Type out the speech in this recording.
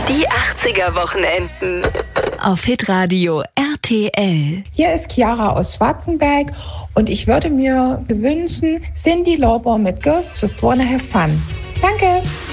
Die 80er Wochenenden. Auf Hitradio RTL. Hier ist Chiara aus Schwarzenberg und ich würde mir wünschen, Cyndi Lauper mit Girls Just Wanna Have Fun. Danke.